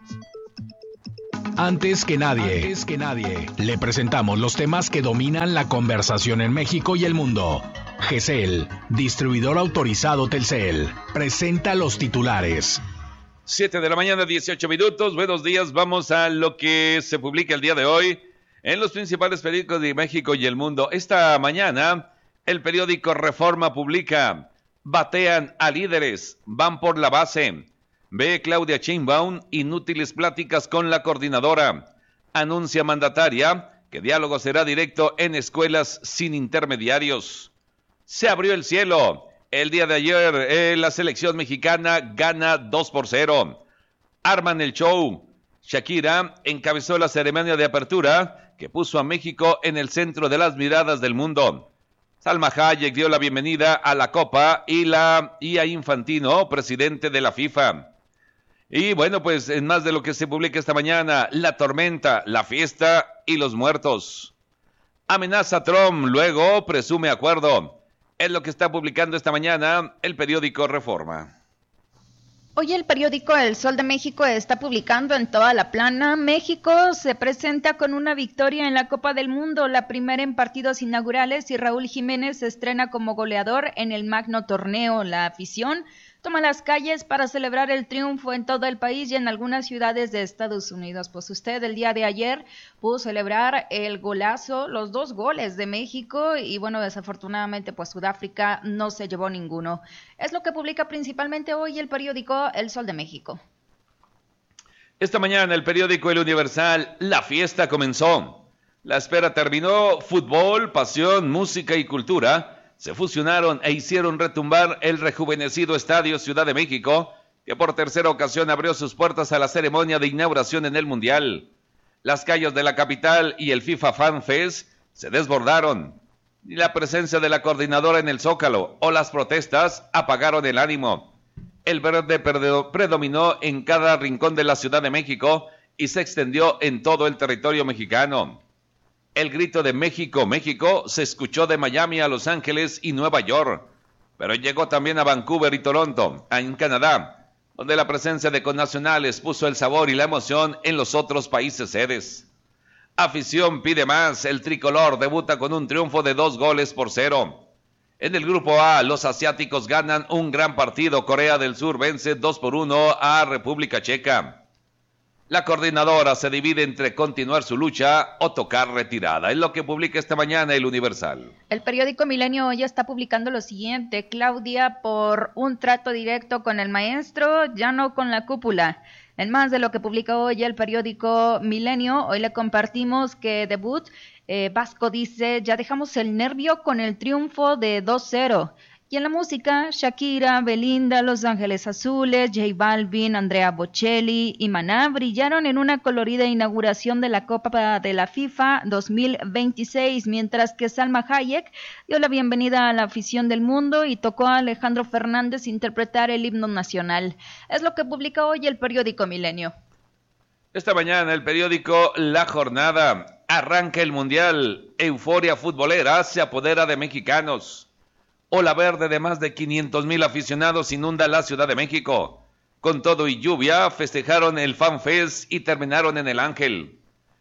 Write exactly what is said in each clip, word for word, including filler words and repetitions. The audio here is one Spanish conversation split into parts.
Antes que nadie, antes que nadie, le presentamos los temas que dominan la conversación en México y el mundo. G C L, distribuidor autorizado Telcel, presenta los titulares. Siete de la mañana, dieciocho minutos. Buenos días, vamos a lo que se publica el día de hoy en los principales periódicos de México y el mundo. Esta mañana, el periódico Reforma publica: batean a líderes, van por la base. Ve Claudia Sheinbaum inútiles pláticas con la coordinadora. Anuncia mandataria que diálogo será directo en escuelas sin intermediarios. Se abrió el cielo. El día de ayer eh, la selección mexicana gana dos por cero. Arman el show. Shakira encabezó la ceremonia de apertura que puso a México en el centro de las miradas del mundo. Salma Hayek dio la bienvenida a la Copa y, la, y a Infantino, presidente de la FIFA. Y bueno, pues en más de lo que se publica esta mañana, la tormenta, la fiesta y los muertos. Amenaza Trump, luego presume acuerdo. Es lo que está publicando esta mañana el periódico Reforma. Hoy el periódico El Sol de México está publicando en toda la plana: México se presenta con una victoria en la Copa del Mundo, la primera en partidos inaugurales, y Raúl Jiménez se estrena como goleador en el magno torneo. La afición toma las calles para celebrar el triunfo en todo el país y en algunas ciudades de Estados Unidos. Pues usted el día de ayer pudo celebrar el golazo, los dos goles de México, y bueno, desafortunadamente pues Sudáfrica no se llevó ninguno. Es lo que publica principalmente hoy el periódico El Sol de México. Esta mañana el periódico El Universal: la fiesta comenzó. La espera terminó. Fútbol, pasión, música y cultura se fusionaron e hicieron retumbar el rejuvenecido Estadio Ciudad de México, que por tercera ocasión abrió sus puertas a la ceremonia de inauguración en el Mundial. Las calles de la capital y el FIFA Fan Fest se desbordaron. Ni la presencia de la coordinadora en el Zócalo o las protestas apagaron el ánimo. El verde predominó en cada rincón de la Ciudad de México y se extendió en todo el territorio mexicano. El grito de México, México se escuchó de Miami a Los Ángeles y Nueva York, pero llegó también a Vancouver y Toronto, en Canadá, donde la presencia de connacionales puso el sabor y la emoción en los otros países sedes. Afición pide más. El tricolor debuta con un triunfo de dos goles por cero. En el grupo A, los asiáticos ganan un gran partido. Corea del Sur vence dos por uno a República Checa. La coordinadora se divide entre continuar su lucha o tocar retirada. Es lo que publica esta mañana el Universal. El periódico Milenio hoy está publicando lo siguiente: Claudia por un trato directo con el maestro, ya no con la cúpula. En más de lo que publica hoy el periódico Milenio, hoy le compartimos que debut, eh, Vasco dice: ya dejamos el nervio con el triunfo de dos cero. Y en la música, Shakira, Belinda, Los Ángeles Azules, J Balvin, Andrea Bocelli y Maná brillaron en una colorida inauguración de la Copa de la FIFA dos mil veintiséis, mientras que Salma Hayek dio la bienvenida a la afición del mundo y tocó a Alejandro Fernández interpretar el himno nacional. Es lo que publica hoy el periódico Milenio. Esta mañana el periódico La Jornada: arranca el Mundial, euforia futbolera se apodera de mexicanos. Ola verde de más de quinientos mil aficionados inunda la Ciudad de México. Con todo y lluvia, festejaron el Fan Fest y terminaron en el Ángel.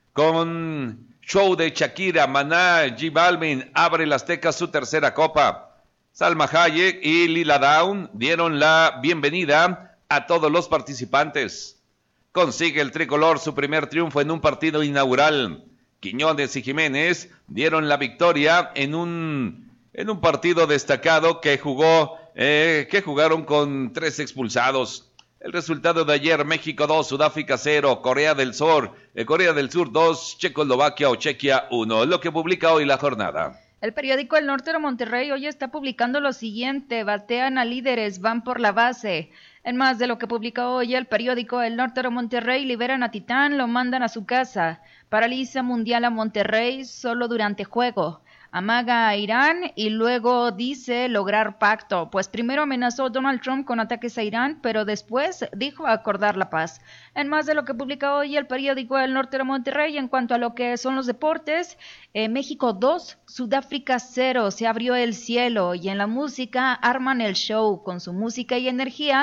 Con show de Shakira, Maná, J Balvin, abre el Azteca su tercera copa. Salma Hayek y Lila Downs dieron la bienvenida a todos los participantes. Consigue el tricolor su primer triunfo en un partido inaugural. Quiñones y Jiménez dieron la victoria en un... en un partido destacado que jugó, eh, que jugaron con tres expulsados. El resultado de ayer: México dos, Sudáfrica cero, Corea del Sur, eh, Corea del Sur dos, Checoslovaquia o Chequia uno. Lo que publica hoy La Jornada. El periódico El Norte de Monterrey hoy está publicando lo siguiente: batean a líderes, van por la base. En más de lo que publica hoy el periódico El Norte de Monterrey, liberan a Titán, lo mandan a su casa. Paraliza mundial a Monterrey solo durante juego. Amaga a Irán y luego dice lograr pacto. Pues primero amenazó Donald Trump con ataques a Irán, pero después dijo acordar la paz. En más de lo que publica hoy el periódico El Norte de Monterrey, en cuanto a lo que son los deportes, eh, México dos, Sudáfrica cero, se abrió el cielo. Y en la música, arman el show con su música y energía.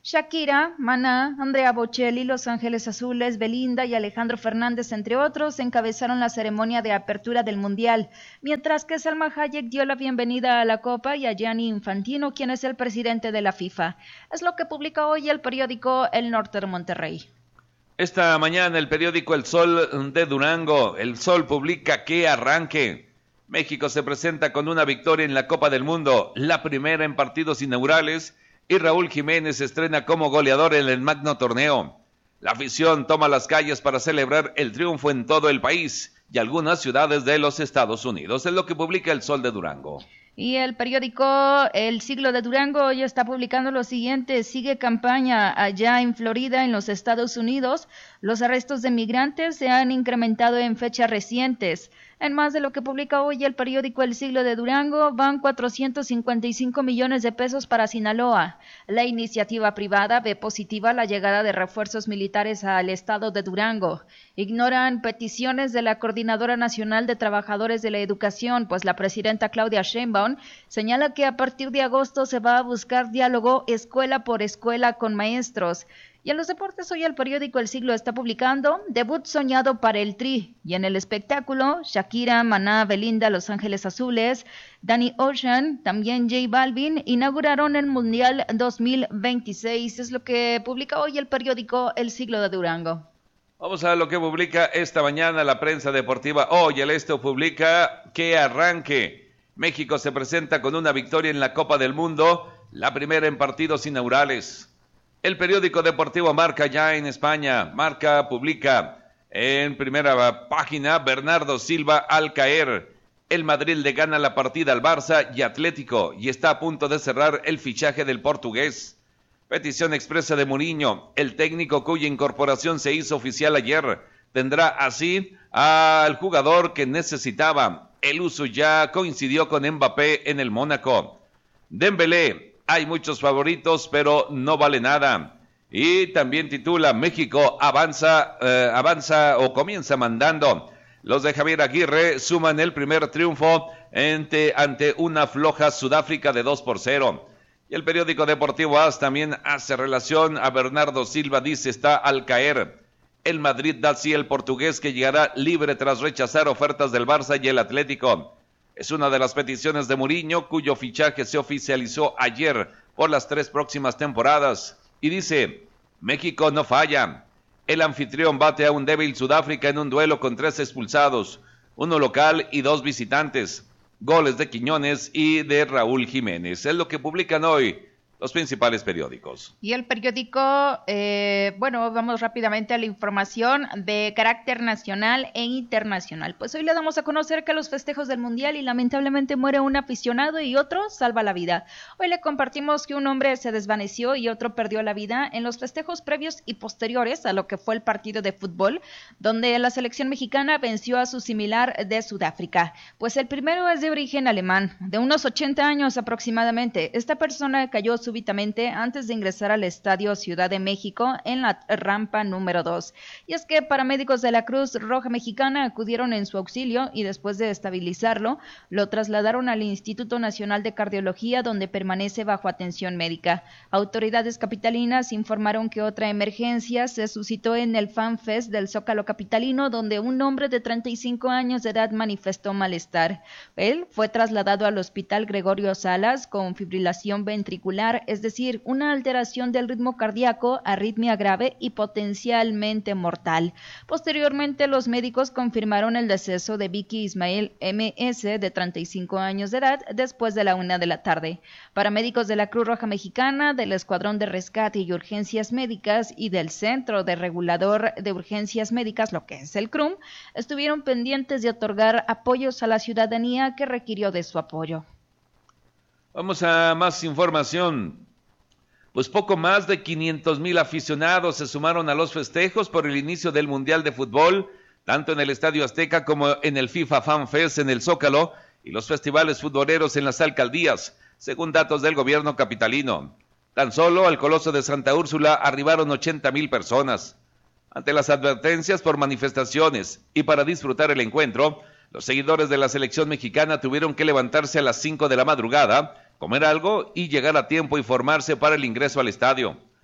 Shakira, Maná, Andrea Bocelli, Los Ángeles Azules, Belinda y Alejandro Fernández, entre otros, encabezaron la ceremonia de apertura del Mundial, mientras que Salma Hayek dio la bienvenida a la Copa y a Gianni Infantino, quien es el presidente de la FIFA. Es lo que publica hoy el periódico El Norte de Monterrey. Esta mañana el periódico El Sol de Durango, El Sol publica que arranque. México se presenta con una victoria en la Copa del Mundo, la primera en partidos inaugurales, y Raúl Jiménez se estrena como goleador en el magno torneo. La afición toma las calles para celebrar el triunfo en todo el país y algunas ciudades de los Estados Unidos. Es lo que publica El Sol de Durango. Y el periódico El Siglo de Durango hoy está publicando lo siguiente: sigue campaña allá en Florida, en los Estados Unidos. Los arrestos de migrantes se han incrementado en fechas recientes. En más de lo que publica hoy el periódico El Siglo de Durango, van cuatrocientos cincuenta y cinco millones de pesos para Sinaloa. La iniciativa privada ve positiva la llegada de refuerzos militares al estado de Durango. Ignoran peticiones de la Coordinadora Nacional de Trabajadores de la Educación, pues la presidenta Claudia Sheinbaum señala que a partir de agosto se va a buscar diálogo escuela por escuela con maestros. Y en los deportes hoy el periódico El Siglo está publicando debut soñado para el Tri. Y en el espectáculo, Shakira, Maná, Belinda, Los Ángeles Azules, Danny Ocean, también J Balvin inauguraron el Mundial dos mil veintiséis. Es lo que publica hoy el periódico El Siglo de Durango. Vamos a lo que publica esta mañana la prensa deportiva. Hoy el Esto publica que arranque. México se presenta con una victoria en la Copa del Mundo, la primera en partidos inaugurales. El periódico deportivo Marca ya en España. Marca publica en primera página: Bernardo Silva al caer. El Madrid le gana la partida al Barça y Atlético y está a punto de cerrar el fichaje del portugués. Petición expresa de Mourinho. El técnico cuya incorporación se hizo oficial ayer tendrá así al jugador que necesitaba. El uso ya coincidió con Mbappé en el Mónaco. Dembélé. Hay muchos favoritos, pero no vale nada. Y también titula: México avanza, eh, avanza o comienza mandando. Los de Javier Aguirre suman el primer triunfo ante, ante una floja Sudáfrica de dos por cero. Y el periódico deportivo AS también hace relación a Bernardo Silva, dice está al caer. El Madrid da sí el portugués que llegará libre tras rechazar ofertas del Barça y el Atlético. Es una de las peticiones de Mourinho, cuyo fichaje se oficializó ayer por las tres próximas temporadas. Y dice: México no falla. El anfitrión bate a un débil Sudáfrica en un duelo con tres expulsados, uno local y dos visitantes. Goles de Quiñones y de Raúl Jiménez. Es lo que publican hoy los principales periódicos. Y el periódico, eh, bueno, vamos rápidamente a la información de carácter nacional e internacional. Pues hoy le damos a conocer que los festejos del Mundial y lamentablemente muere un aficionado y otro salva la vida. Hoy le compartimos que un hombre se desvaneció y otro perdió la vida en los festejos previos y posteriores a lo que fue el partido de fútbol, donde la selección mexicana venció a su similar de Sudáfrica. Pues el primero es de origen alemán, de unos ochenta años aproximadamente. Esta persona cayó súbitamente antes de ingresar al estadio Ciudad de México en la rampa número dos. Y es que paramédicos de la Cruz Roja Mexicana acudieron en su auxilio y después de estabilizarlo, lo trasladaron al Instituto Nacional de Cardiología, donde permanece bajo atención médica. Autoridades capitalinas informaron que otra emergencia se suscitó en el Fan Fest del Zócalo capitalino, donde un hombre de treinta y cinco años de edad manifestó malestar. Él fue trasladado al Hospital Gregorio Salas con fibrilación ventricular, es decir, una alteración del ritmo cardíaco, arritmia grave y potencialmente mortal. Posteriormente, los médicos confirmaron el deceso de Vicky Ismael M S, de treinta y cinco años de edad, después de la una de la tarde. Paramédicos de la Cruz Roja Mexicana, del Escuadrón de Rescate y Urgencias Médicas y del Centro de Regulador de Urgencias Médicas, lo que es el C R U M, estuvieron pendientes de otorgar apoyos a la ciudadanía que requirió de su apoyo. Vamos a más información. Pues poco más de quinientos mil aficionados se sumaron a los festejos por el inicio del Mundial de Fútbol, tanto en el Estadio Azteca como en el FIFA Fan Fest en el Zócalo y los festivales futboleros en las alcaldías, según datos del gobierno capitalino. Tan solo al Coloso de Santa Úrsula arribaron ochenta mil personas. Ante las advertencias por manifestaciones y para disfrutar el encuentro, los seguidores de la selección mexicana tuvieron que levantarse a las cinco de la madrugada, comer algo y llegar a tiempo y formarse para el ingreso al estadio.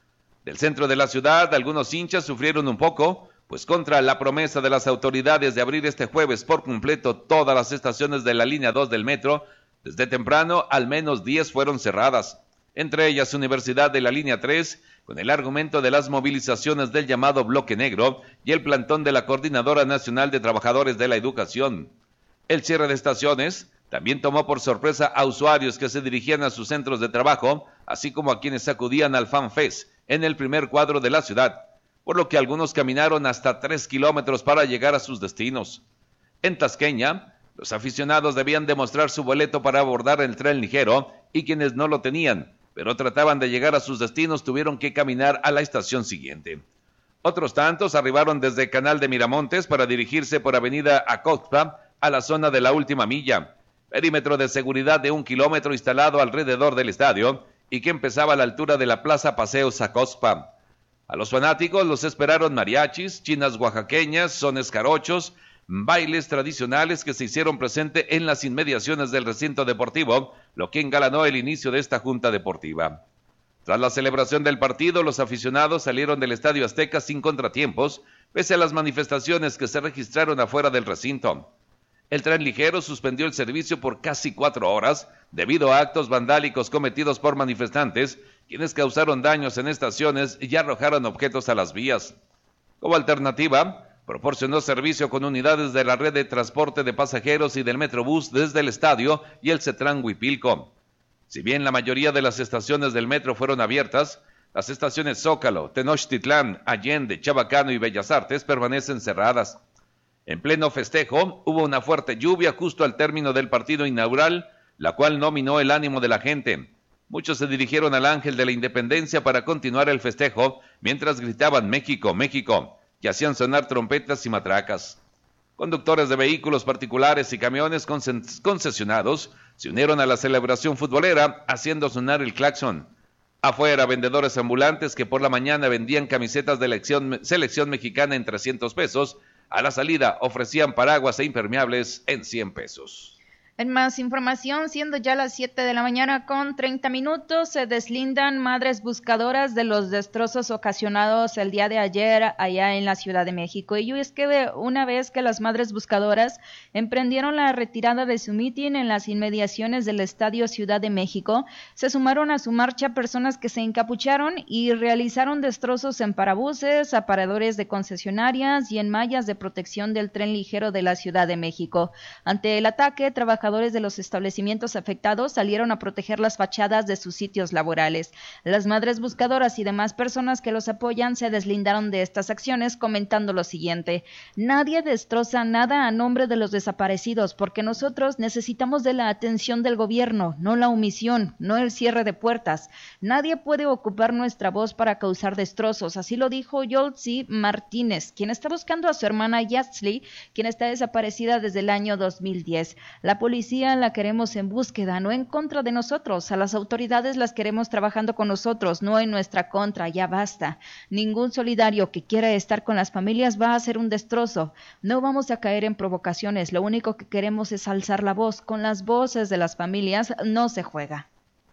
Del centro de la ciudad, algunos hinchas sufrieron un poco, pues contra la promesa de las autoridades de abrir este jueves por completo todas las estaciones de la línea dos del metro, desde temprano al menos diez fueron cerradas, entre ellas Universidad de la línea tres, con el argumento de las movilizaciones del llamado Bloque Negro y el plantón de la Coordinadora Nacional de Trabajadores de la Educación. El cierre de estaciones también tomó por sorpresa a usuarios que se dirigían a sus centros de trabajo, así como a quienes acudían al FanFest en el primer cuadro de la ciudad, por lo que algunos caminaron hasta tres kilómetros para llegar a sus destinos. En Tasqueña, los aficionados debían demostrar su boleto para abordar el tren ligero y quienes no lo tenían, pero trataban de llegar a sus destinos, tuvieron que caminar a la estación siguiente. Otros tantos arribaron desde Canal de Miramontes para dirigirse por Avenida Acoxpa a la zona de la última milla, perímetro de seguridad de un kilómetro instalado alrededor del estadio y que empezaba a la altura de la Plaza Paseos Acoxpa. A los fanáticos los esperaron mariachis, chinas oaxaqueñas, sones jarochos, bailes tradicionales que se hicieron presente en las inmediaciones del recinto deportivo, lo que engalanó el inicio de esta junta deportiva. Tras la celebración del partido, los aficionados salieron del Estadio Azteca sin contratiempos, pese a las manifestaciones que se registraron afuera del recinto. El tren ligero suspendió el servicio por casi cuatro horas debido a actos vandálicos cometidos por manifestantes, quienes causaron daños en estaciones y arrojaron objetos a las vías. Como alternativa, proporcionó servicio con unidades de la red de transporte de pasajeros y del Metrobús desde el estadio y el Cetrán Huipilco. Si bien la mayoría de las estaciones del metro fueron abiertas, las estaciones Zócalo, Tenochtitlán, Allende, Chabacano y Bellas Artes permanecen cerradas. En pleno festejo, hubo una fuerte lluvia justo al término del partido inaugural, la cual no minó el ánimo de la gente. Muchos se dirigieron al Ángel de la Independencia para continuar el festejo, mientras gritaban México, México, y hacían sonar trompetas y matracas. Conductores de vehículos particulares y camiones concesionados se unieron a la celebración futbolera, haciendo sonar el claxon. Afuera, vendedores ambulantes que por la mañana vendían camisetas de elección, selección mexicana en trescientos pesos, a la salida ofrecían paraguas e impermeables en cien pesos. En más información, siendo ya las siete de la mañana con treinta minutos, se deslindan madres buscadoras de los destrozos ocasionados el día de ayer allá en la Ciudad de México. Y es que una vez que las madres buscadoras emprendieron la retirada de su mitin en las inmediaciones del Estadio Ciudad de México, se sumaron a su marcha personas que se encapucharon y realizaron destrozos en parabuses, aparadores de concesionarias y en mallas de protección del tren ligero de la Ciudad de México. Ante el ataque, trabajadores de los establecimientos afectados salieron a proteger las fachadas de sus sitios laborales. Las madres buscadoras y demás personas que los apoyan se deslindaron de estas acciones comentando lo siguiente: nadie destroza nada a nombre de los desaparecidos porque nosotros necesitamos de la atención del gobierno, no la omisión, no el cierre de puertas. Nadie puede ocupar nuestra voz para causar destrozos, así lo dijo Yoltzi Martínez, quien está buscando a su hermana Yatsli, quien está desaparecida desde el año dos mil diez. La policía la queremos en búsqueda, no en contra de nosotros. A las autoridades las queremos trabajando con nosotros, no en nuestra contra, ya basta. Ningún solidario que quiera estar con las familias va a hacer un destrozo. No vamos a caer en provocaciones, lo único que queremos es alzar la voz. Con las voces de las familias no se juega.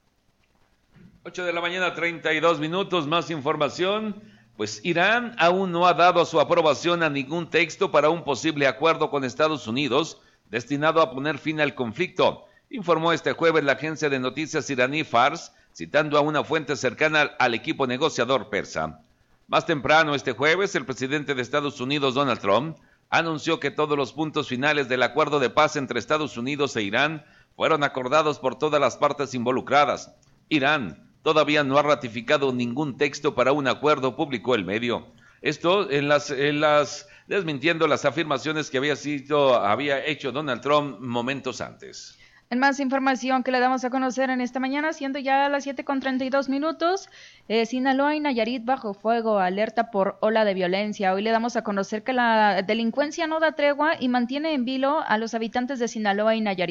ocho de la mañana, treinta y dos minutos, más información. Pues Irán aún no ha dado su aprobación a ningún texto para un posible acuerdo con Estados Unidos destinado a poner fin al conflicto, informó este jueves la agencia de noticias iraní Fars, citando a una fuente cercana al equipo negociador persa. Más temprano este jueves, el presidente de Estados Unidos, Donald Trump, anunció que todos los puntos finales del acuerdo de paz entre Estados Unidos e Irán fueron acordados por todas las partes involucradas. Irán todavía no ha ratificado ningún texto para un acuerdo, publicó el medio. Esto en las, en las desmintiendo las afirmaciones que había sido, había hecho Donald Trump momentos antes. En más información que le damos a conocer en esta mañana, siendo ya a las siete con treinta y dos minutos, eh, Sinaloa y Nayarit bajo fuego, alerta por ola de violencia. Hoy le damos a conocer que la delincuencia no da tregua y mantiene en vilo a los habitantes de Sinaloa y Nayarit.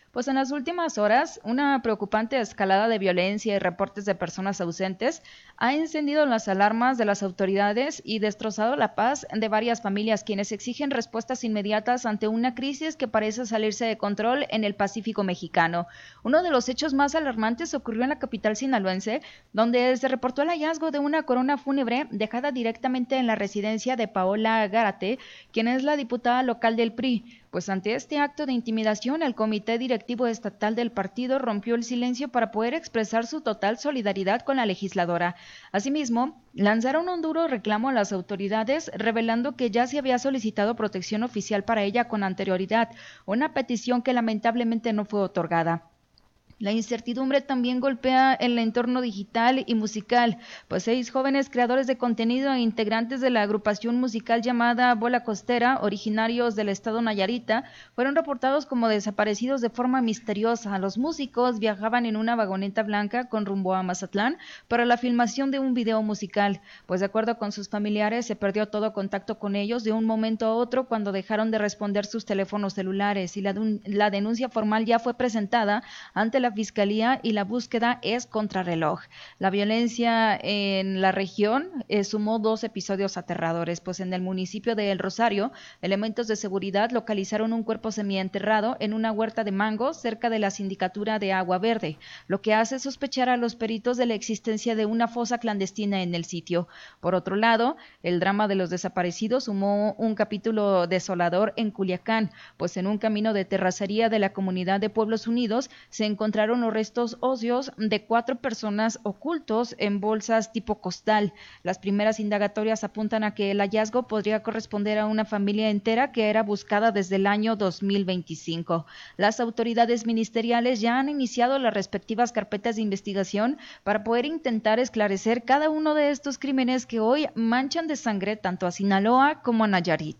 Pues en las últimas horas, una preocupante escalada de violencia y reportes de personas ausentes ha encendido las alarmas de las autoridades y destrozado la paz de varias familias, quienes exigen respuestas inmediatas ante una crisis que parece salirse de control en el Pacífico mexicano. Uno de los hechos más alarmantes ocurrió en la capital sinaloense, donde se reportó el hallazgo de una corona fúnebre dejada directamente en la residencia de Paola Gárate, quien es la diputada local del P R I. Pues ante este acto de intimidación, el Comité Directivo Estatal del partido rompió el silencio para poder expresar su total solidaridad con la legisladora. Asimismo, lanzaron un duro reclamo a las autoridades, revelando que ya se había solicitado protección oficial para ella con anterioridad, una petición que lamentablemente no fue otorgada. La incertidumbre también golpea el entorno digital y musical, pues seis jóvenes creadores de contenido e integrantes de la agrupación musical llamada Bola Costera, originarios del estado Nayarita, fueron reportados como desaparecidos de forma misteriosa. Los músicos viajaban en una vagoneta blanca con rumbo a Mazatlán para la filmación de un video musical, pues de acuerdo con sus familiares se perdió todo contacto con ellos de un momento a otro cuando dejaron de responder sus teléfonos celulares y la, la denuncia formal ya fue presentada ante la Fiscalía y la búsqueda es contrarreloj. La violencia en la región eh, sumó dos episodios aterradores, pues en el municipio de El Rosario, elementos de seguridad localizaron un cuerpo semienterrado en una huerta de mango cerca de la sindicatura de Agua Verde, lo que hace sospechar a los peritos de la existencia de una fosa clandestina en el sitio. Por otro lado, el drama de los desaparecidos sumó un capítulo desolador en Culiacán, pues en un camino de terracería de la comunidad de Pueblos Unidos se encontraron los restos óseos de cuatro personas ocultos en bolsas tipo costal. Las primeras indagatorias apuntan a que el hallazgo podría corresponder a una familia entera que era buscada desde el año dos mil veinticinco. Las autoridades ministeriales ya han iniciado las respectivas carpetas de investigación para poder intentar esclarecer cada uno de estos crímenes que hoy manchan de sangre tanto a Sinaloa como a Nayarit.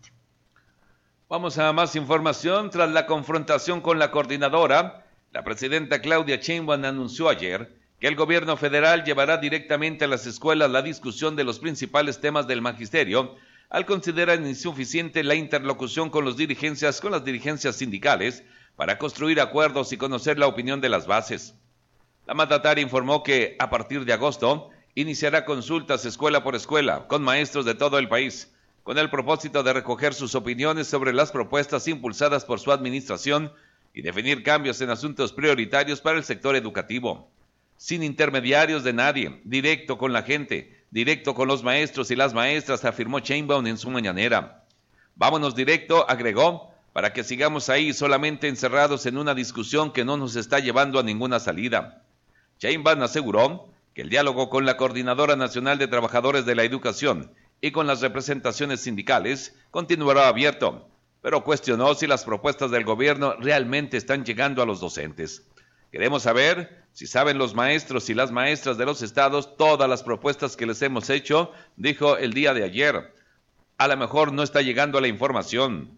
Vamos a más información. Tras la confrontación con la coordinadora, la presidenta Claudia Sheinbaum anunció ayer que el gobierno federal llevará directamente a las escuelas la discusión de los principales temas del magisterio, al considerar insuficiente la interlocución con los dirigencias, con las dirigencias sindicales para construir acuerdos y conocer la opinión de las bases. La mandataria informó que a partir de agosto iniciará consultas escuela por escuela con maestros de todo el país, con el propósito de recoger sus opiniones sobre las propuestas impulsadas por su administración y definir cambios en asuntos prioritarios para el sector educativo. Sin intermediarios de nadie, directo con la gente, directo con los maestros y las maestras, afirmó Sheinbaum en su mañanera. Vámonos directo, agregó, para que sigamos ahí solamente encerrados en una discusión que no nos está llevando a ninguna salida. Sheinbaum aseguró que el diálogo con la Coordinadora Nacional de Trabajadores de la Educación y con las representaciones sindicales continuará abierto, pero cuestionó si las propuestas del gobierno realmente están llegando a los docentes. Queremos saber si saben los maestros y las maestras de los estados todas las propuestas que les hemos hecho, dijo el día de ayer. A lo mejor no está llegando la información.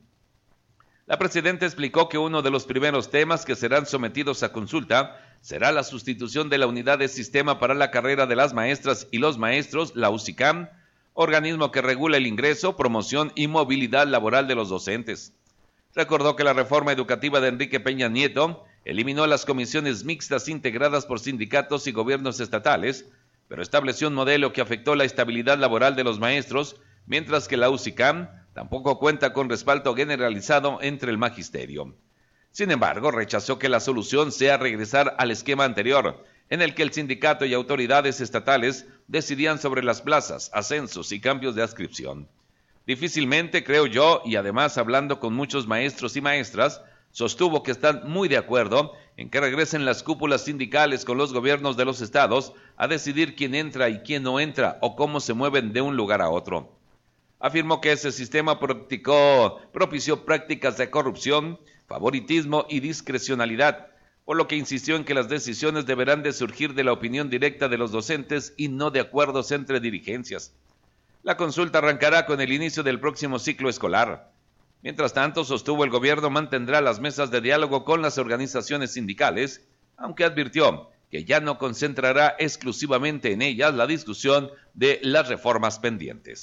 La presidenta explicó que uno de los primeros temas que serán sometidos a consulta será la sustitución de la unidad de sistema para la carrera de las maestras y los maestros, la U S I C A M, organismo que regula el ingreso, promoción y movilidad laboral de los docentes. Recordó que la reforma educativa de Enrique Peña Nieto eliminó las comisiones mixtas integradas por sindicatos y gobiernos estatales, pero estableció un modelo que afectó la estabilidad laboral de los maestros, mientras que la U S I C A M tampoco cuenta con respaldo generalizado entre el magisterio. Sin embargo, rechazó que la solución sea regresar al esquema anterior, en el que el sindicato y autoridades estatales decidían sobre las plazas, ascensos y cambios de adscripción. Difícilmente, creo yo, y además hablando con muchos maestros y maestras, sostuvo que están muy de acuerdo en que regresen las cúpulas sindicales con los gobiernos de los estados a decidir quién entra y quién no entra o cómo se mueven de un lugar a otro. Afirmó que ese sistema practicó, propició prácticas de corrupción, favoritismo y discrecionalidad, por lo que insistió en que las decisiones deberán de surgir de la opinión directa de los docentes y no de acuerdos entre dirigencias. La consulta arrancará con el inicio del próximo ciclo escolar. Mientras tanto, sostuvo el gobierno mantendrá las mesas de diálogo con las organizaciones sindicales, aunque advirtió que ya no concentrará exclusivamente en ellas la discusión de las reformas pendientes.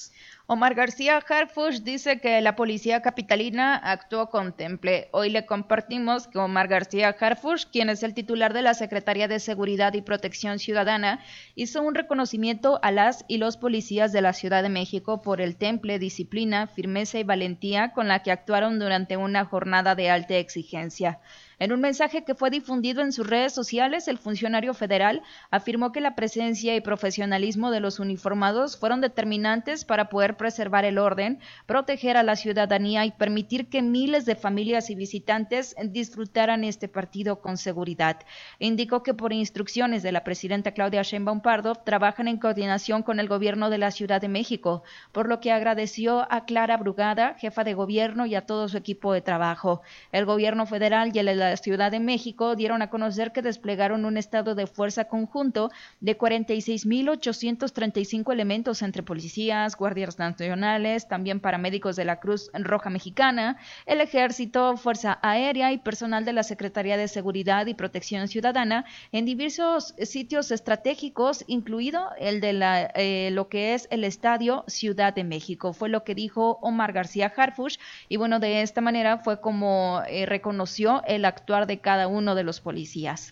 Omar García Harfuch dice que la policía capitalina actuó con temple. Hoy le compartimos que Omar García Harfuch, quien es el titular de la Secretaría de Seguridad y Protección Ciudadana, hizo un reconocimiento a las y los policías de la Ciudad de México por el temple, disciplina, firmeza y valentía con la que actuaron durante una jornada de alta exigencia. En un mensaje que fue difundido en sus redes sociales, el funcionario federal afirmó que la presencia y profesionalismo de los uniformados fueron determinantes para poder preservar el orden, proteger a la ciudadanía y permitir que miles de familias y visitantes disfrutaran este partido con seguridad. Indicó que por instrucciones de la presidenta Claudia Sheinbaum Pardo trabajan en coordinación con el gobierno de la Ciudad de México, por lo que agradeció a Clara Brugada, jefa de gobierno, y a todo su equipo de trabajo. El gobierno federal y el la Ciudad de México dieron a conocer que desplegaron un estado de fuerza conjunto de cuarenta y seis mil ochocientos treinta y cinco elementos entre policías, guardias nacionales, también paramédicos de la Cruz Roja Mexicana, el Ejército, Fuerza Aérea y personal de la Secretaría de Seguridad y Protección Ciudadana en diversos sitios estratégicos, incluido el de la, eh, lo que es el Estadio Ciudad de México. Fue lo que dijo Omar García Harfuch y bueno, de esta manera fue como eh, reconoció el actuar de cada uno de los policías.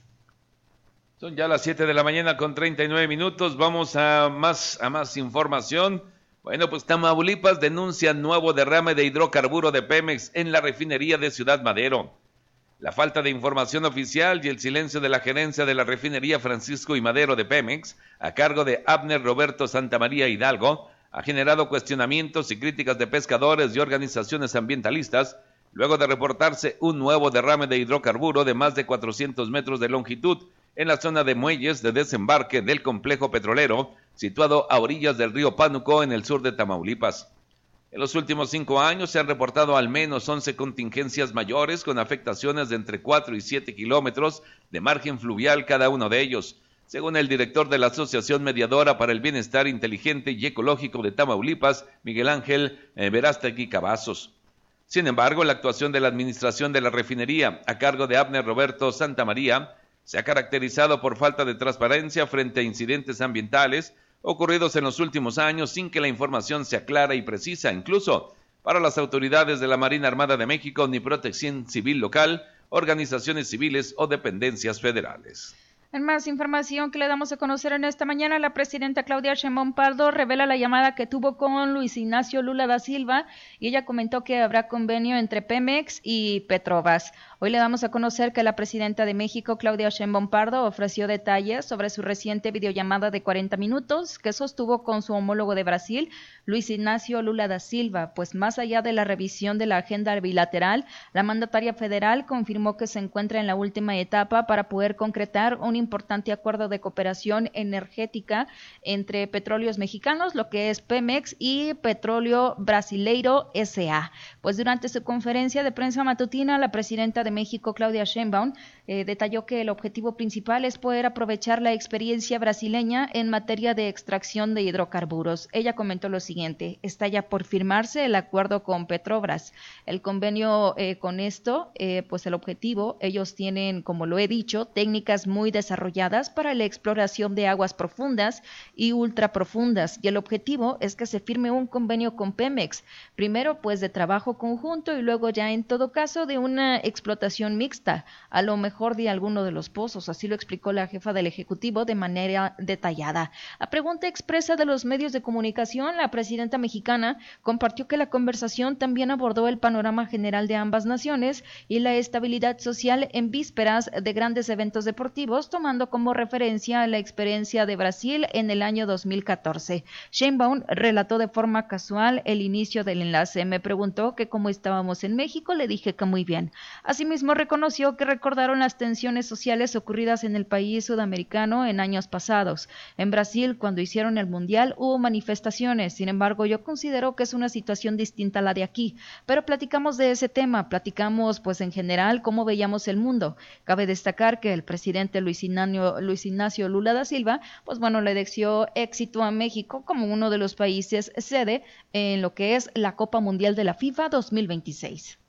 Son ya las siete de la mañana con treinta y nueve minutos. Vamos a más, a más información. Bueno, pues Tamaulipas denuncia nuevo derrame de hidrocarburo de Pemex en la refinería de Ciudad Madero. La falta de información oficial y el silencio de la gerencia de la refinería Francisco y Madero de Pemex, a cargo de Abner Roberto Santamaría Hidalgo, ha generado cuestionamientos y críticas de pescadores y organizaciones ambientalistas, luego de reportarse un nuevo derrame de hidrocarburo de más de cuatrocientos metros de longitud en la zona de muelles de desembarque del complejo petrolero, situado a orillas del río Pánuco en el sur de Tamaulipas. En los últimos cinco años se han reportado al menos once contingencias mayores con afectaciones de entre cuatro y siete kilómetros de margen fluvial cada uno de ellos, según el director de la Asociación Mediadora para el Bienestar Inteligente y Ecológico de Tamaulipas, Miguel Ángel eh, Verástegui Cavazos. Sin embargo, la actuación de la administración de la refinería, a cargo de Abner Roberto Santamaría, se ha caracterizado por falta de transparencia frente a incidentes ambientales ocurridos en los últimos años sin que la información sea clara y precisa, incluso para las autoridades de la Marina Armada de México ni Protección Civil local, organizaciones civiles o dependencias federales. En más información que le damos a conocer en esta mañana, la presidenta Claudia Sheinbaum Pardo revela la llamada que tuvo con Luis Ignacio Lula da Silva y ella comentó que habrá convenio entre Pemex y Petrobras. Hoy le damos a conocer que la presidenta de México, Claudia Sheinbaum Pardo, ofreció detalles sobre su reciente videollamada de cuarenta minutos que sostuvo con su homólogo de Brasil, Luis Ignacio Lula da Silva, pues más allá de la revisión de la agenda bilateral, la mandataria federal confirmó que se encuentra en la última etapa para poder concretar un importante acuerdo de cooperación energética entre Petróleos Mexicanos, lo que es Pemex, y Petróleo Brasileiro S A. Pues durante su conferencia de prensa matutina, la presidenta de México, Claudia Sheinbaum, eh, detalló que el objetivo principal es poder aprovechar la experiencia brasileña en materia de extracción de hidrocarburos. Ella comentó lo siguiente: está ya por firmarse el acuerdo con Petrobras. El convenio eh, con esto, eh, pues el objetivo, ellos tienen, como lo he dicho, técnicas muy desarrolladas para la exploración de aguas profundas y ultraprofundas, y el objetivo es que se firme un convenio con Pemex, primero pues de trabajo conjunto y luego ya en todo caso de una explotación mixta, a lo mejor de alguno de los pozos, así lo explicó la jefa del Ejecutivo de manera detallada. A pregunta expresa de los medios de comunicación, la presidenta mexicana compartió que la conversación también abordó el panorama general de ambas naciones y la estabilidad social en vísperas de grandes eventos deportivos, tomando como referencia la experiencia de Brasil en el año dos mil catorce. Sheinbaum relató de forma casual el inicio del enlace. Me preguntó que cómo estábamos en México, le dije que muy bien. Asimismo, reconoció que recordaron las tensiones sociales ocurridas en el país sudamericano en años pasados. En Brasil, cuando hicieron el Mundial, hubo manifestaciones. Sin embargo, yo considero que es una situación distinta a la de aquí. Pero platicamos de ese tema, platicamos pues en general cómo veíamos el mundo. Cabe destacar que el presidente Luis Ignacio, Luis Ignacio Lula da Silva, pues bueno, le deseó éxito a México como uno de los países sede en lo que es la Copa Mundial de la FIFA dos mil veintiséis.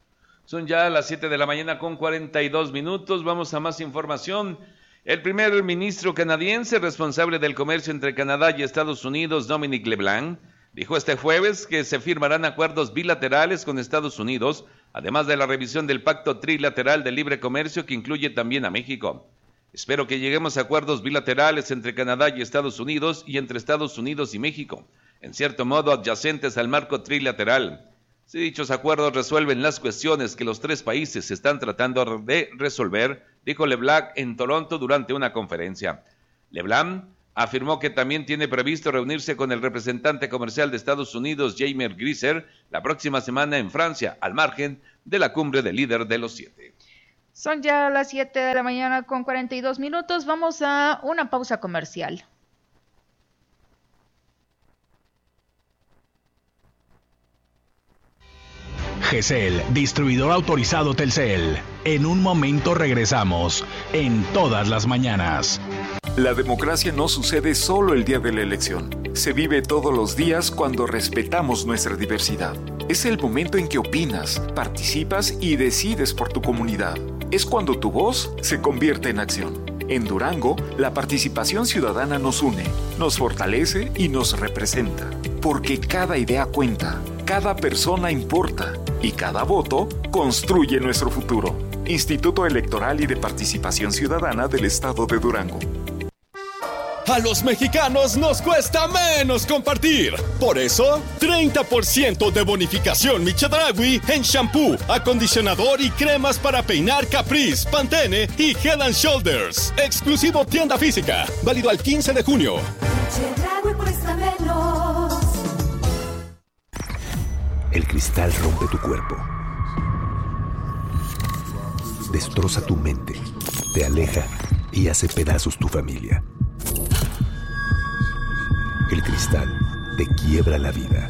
Son ya las siete de la mañana con cuarenta y dos minutos. Vamos a más información. El primer ministro canadiense responsable del comercio entre Canadá y Estados Unidos, Dominic LeBlanc, Dijo este jueves que se firmarán acuerdos bilaterales con Estados Unidos, además de la revisión del Pacto Trilateral de Libre Comercio que incluye también a México. Espero que lleguemos a acuerdos bilaterales entre Canadá y Estados Unidos y entre Estados Unidos y México, en cierto modo adyacentes al marco trilateral. Si dichos acuerdos resuelven las cuestiones que los tres países están tratando de resolver, dijo LeBlanc en Toronto durante una conferencia. LeBlanc afirmó que también tiene previsto reunirse con el representante comercial de Estados Unidos, Jaime Grisser, la próxima semana en Francia, al margen de la cumbre del líder de los siete. Son ya las siete de la mañana con cuarenta y dos minutos. Vamos a una pausa comercial. GESEL, distribuidor autorizado Telcel. En un momento regresamos, en todas las mañanas. La democracia no sucede solo el día de la elección. Se vive todos los días cuando respetamos nuestra diversidad. Es el momento en que opinas, participas y decides por tu comunidad. Es cuando tu voz se convierte en acción. En Durango, la participación ciudadana nos une, nos fortalece y nos representa. Porque cada idea cuenta, cada persona importa y cada voto construye nuestro futuro. Instituto Electoral y de Participación Ciudadana del Estado de Durango. A los mexicanos nos cuesta menos compartir. Por eso, treinta por ciento de bonificación Michedragui en shampoo, acondicionador y cremas para peinar Caprice, Pantene y Head and Shoulders. Exclusivo tienda física. Válido al quince de junio. Michedragui cuesta menos. El cristal rompe tu cuerpo. Destroza tu mente. Te aleja y hace pedazos tu familia. El cristal te quiebra la vida.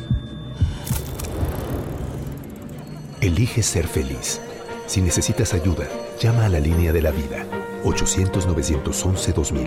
Elige ser feliz. Si necesitas ayuda, llama a la línea de la vida. ochocientos, novecientos once, dos mil.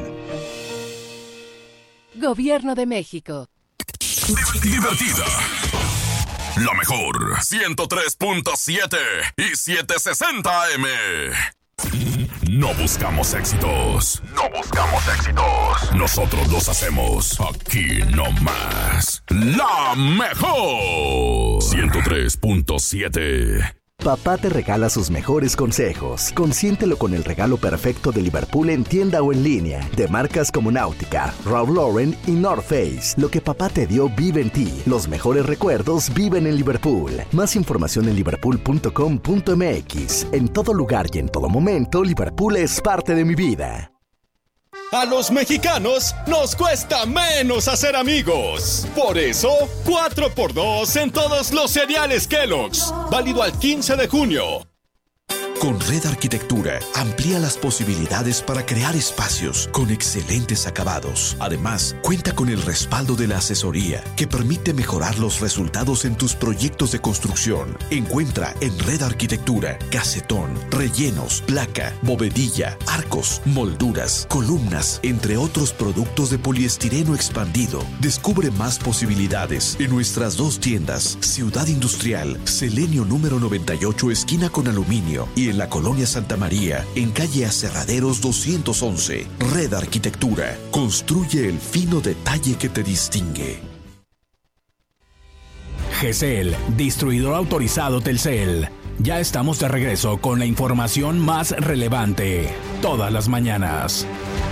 Gobierno de México. Divertida. La mejor. ciento tres punto siete y setecientos sesenta A M. No buscamos éxitos. No buscamos éxitos. Nosotros los hacemos aquí nomás. La mejor. ciento tres punto siete. Papá te regala sus mejores consejos. Consiéntelo con el regalo perfecto de Liverpool en tienda o en línea. De marcas como Náutica, Ralph Lauren y North Face. Lo que papá te dio vive en ti. Los mejores recuerdos viven en Liverpool. Más información en liverpool punto com punto m x. En todo lugar y en todo momento, Liverpool es parte de mi vida. A los mexicanos nos cuesta menos hacer amigos. Por eso, cuatro por dos en todos los cereales Kellogg's. Válido al quince de junio. Con Red Arquitectura, amplía las posibilidades para crear espacios con excelentes acabados. Además, cuenta con el respaldo de la asesoría que permite mejorar los resultados en tus proyectos de construcción. Encuentra en Red Arquitectura casetón, rellenos, placa, bovedilla, arcos, molduras, columnas, entre otros productos de poliestireno expandido. Descubre más posibilidades en nuestras dos tiendas, Ciudad Industrial, Selenio número noventa y ocho, esquina con aluminio, y en la Colonia Santa María, en calle Aserraderos doscientos once. Red Arquitectura. Construye el fino detalle que te distingue. GESEL, distribuidor autorizado Telcel. Ya estamos de regreso con la información más relevante. Todas las mañanas.